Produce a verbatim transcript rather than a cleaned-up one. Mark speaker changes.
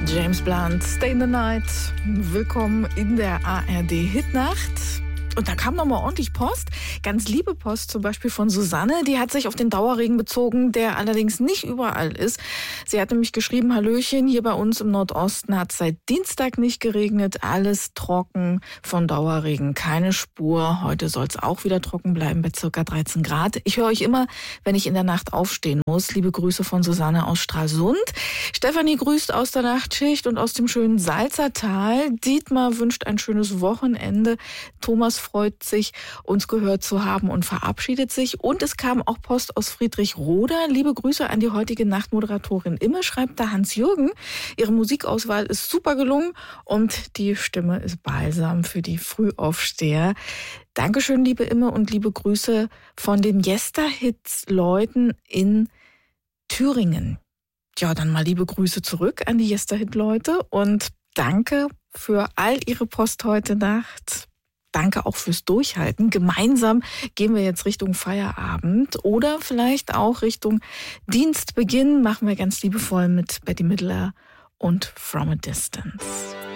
Speaker 1: James Blunt, Stay in the Night. Willkommen in der A R D-Hitnacht. Und da kam nochmal ordentlich Post. Ganz liebe Post zum Beispiel von Susanne. Die hat sich auf den Dauerregen bezogen, der allerdings nicht überall ist. Sie hat nämlich geschrieben, Hallöchen, hier bei uns im Nordosten hat es seit Dienstag nicht geregnet. Alles trocken von Dauerregen, keine Spur. Heute soll es auch wieder trocken bleiben bei circa dreizehn Grad. Ich höre euch immer, wenn ich in der Nacht aufstehen muss. Liebe Grüße von Susanne aus Stralsund. Stefanie grüßt aus der Nachtschicht und aus dem schönen Salzertal. Dietmar wünscht ein schönes Wochenende. Thomas freut sich, uns gehört zu haben und verabschiedet sich. Und es kam auch Post aus Friedrichroda. Liebe Grüße an die heutige Nachtmoderatorin Imme, schreibt da Hans-Jürgen. Ihre Musikauswahl ist super gelungen und die Stimme ist balsam für die Frühaufsteher. Dankeschön, liebe Imme, und liebe Grüße von den Jester-Hits-Leuten in Thüringen. Ja, dann mal liebe Grüße zurück an die Jester-Hit-Leute und danke für all Ihre Post heute Nacht. Danke auch fürs Durchhalten. Gemeinsam gehen wir jetzt Richtung Feierabend oder vielleicht auch Richtung Dienstbeginn. Machen wir ganz liebevoll mit Bette Midler und From a Distance.